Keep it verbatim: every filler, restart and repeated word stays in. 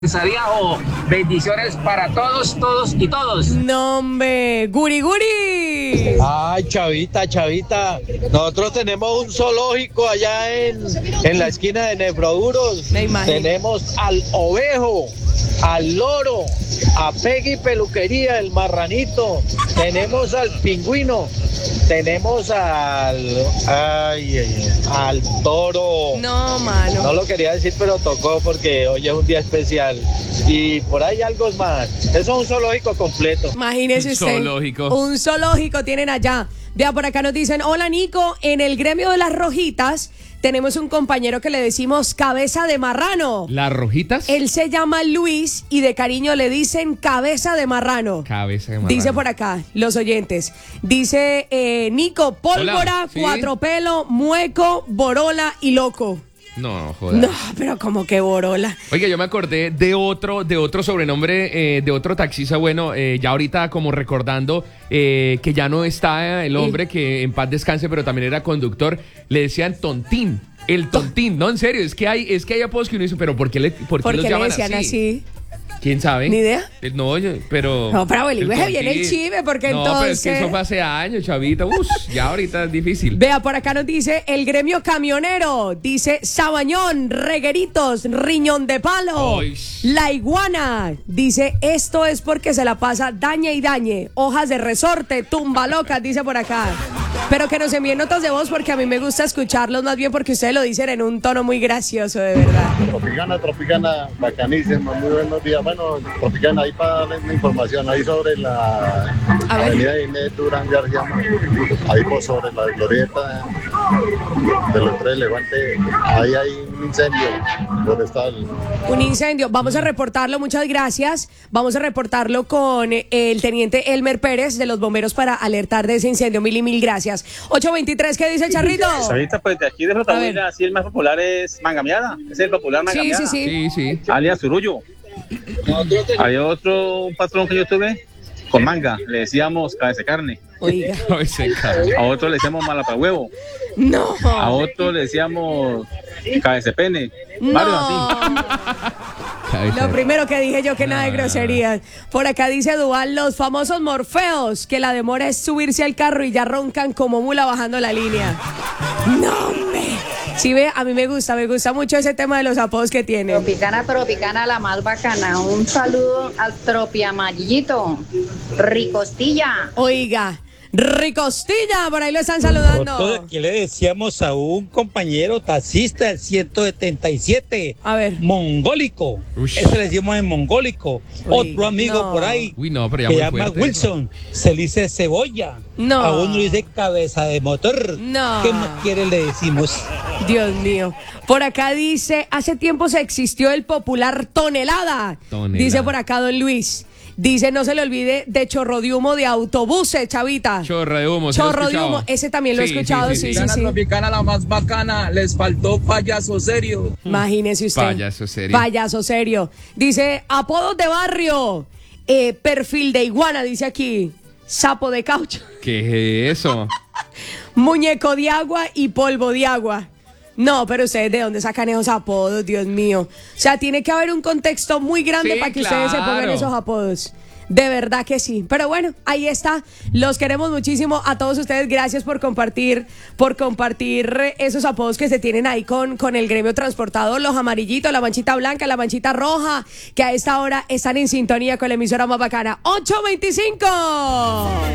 O bendiciones para todos, todos y todos. No, hombre, guri guri. Ay, Chavita, Chavita, nosotros tenemos un zoológico allá en, en la esquina de Nefroduros. Me imagino. Tenemos al ovejo, al loro, a Peggy Peluquería, el marranito, tenemos al pingüino, tenemos al ay, ay, al toro. No, mano. No lo quería decir, pero tocó porque hoy es un día especial. Y por ahí algo más. Eso es un zoológico completo. Imagínese Un usted. zoológico. Un zoológico tienen allá. Vea, por acá nos dicen, hola Nico, en el gremio de las rojitas tenemos un compañero que le decimos cabeza de marrano. ¿Las rojitas? Él se llama Luis y de cariño le dicen cabeza de marrano. Cabeza de marrano. Dice por acá, los oyentes. Dice eh, Nico, pólvora, Hola, ¿sí? cuatro pelo, mueco, borola y loco. No, joder. No, pero como que borola. Oiga, yo me acordé de otro, de otro sobrenombre, eh, de otro taxista, bueno, eh, ya ahorita como recordando eh, que ya no está el hombre, que en paz descanse, pero también era conductor, le decían Tontín, el Tontín, no, en serio, es que hay, es que hay apodos que uno dice, pero ¿por qué, le, por qué ¿Por los qué le llaman decían así? así? ¿Quién sabe? ¿Ni idea? Eh, No, yo- pero... No, pero abuelo, el viene el Tontín. chisme, porque No, pero es que entonces- eso fue hace años, chavita, Uf, ya ahorita es difícil. Vea, por acá nos dice el gremio camionero. Dice Sabañón, regueritos, riñón de palo. Ay. La iguana. Dice, esto es porque se la pasa dañe y dañe. Hojas de resorte, tumba locas, dice por acá. Pero que nos envíen notas de voz porque a mí me gusta escucharlos más bien porque ustedes lo dicen en un tono muy gracioso, de verdad. Tropicana, Tropicana, bacanísima, muy buenos días. Bueno, Tropicana, ahí para darles una información, ahí sobre la A ver. avenida Inés Durán García, ahí por sobre la glorieta de los Tres Levantes, ahí hay un incendio forestal. Un incendio. Vamos a reportarlo, muchas gracias. Vamos a reportarlo con eh, el teniente Elmer Pérez de los bomberos para alertar de ese incendio. Mil y mil gracias. ocho veintitrés, ¿qué dice el Charrito? Ahorita, pues de aquí de A ver. Flotadura, así el más popular es Mangamiada, es el popular Sí, Mangamiada, sí, sí. Sí, sí. alias Surullo. Hay otro un patrón que yo tuve con manga, le decíamos cabeza de carne. Oiga. Ay, se cago. A otro le decíamos malapahuevo, No. a otro le decíamos cabeza de pene, varios así. No. Cabeza. Lo primero que dije yo que nada de groserías. Por acá dice Dual, los famosos morfeos, que la demora es subirse al carro y ya roncan como mula bajando la línea. No, hombre. Sí, ve, a mí me gusta, me gusta mucho ese tema de los apodos que tiene. Tropicana, Tropicana, la más bacana. Un saludo al tropiamallito. Ricostilla. Oiga, Ricostilla, por ahí lo están saludando. Nosotros aquí le decíamos a un compañero taxista del ciento setenta y siete, A ver. mongólico. Ush. Ese le decimos en mongólico. Uy, Otro amigo no. por ahí Uy, no, pero ya que muy llama fuerte Wilson, se le dice cebolla. No. A uno le dice cabeza de motor. No. ¿Qué más quiere le decimos? Dios mío. Por acá dice, hace tiempo se existió el popular tonelada. Tonelada. Dice por acá don Luis. Dice, no se le olvide de chorro de humo de autobuses, chavita. Chorro de humo. ¿se lo he Chorro de escuchado? humo, ese también lo he Sí, escuchado, sí, sí, Tropicana, sí. Tropicana, la más bacana. Les faltó payaso serio. Imagínese usted. Payaso serio. Payaso serio. Dice, apodos de barrio. Eh, perfil de iguana, dice aquí. Sapo de caucho. ¿Qué es eso? Muñeco de agua y polvo de agua. No, pero ustedes, ¿de dónde sacan esos apodos? Dios mío. O sea, tiene que haber un contexto muy grande Sí, para que ustedes se pongan claro. esos apodos. De verdad que sí. Pero bueno, ahí está. Los queremos muchísimo a todos ustedes. Gracias por compartir, por compartir esos apodos que se tienen ahí con, con el gremio transportador, los amarillitos, la manchita blanca, la manchita roja, que a esta hora están en sintonía con la emisora más bacana. ocho veinticinco.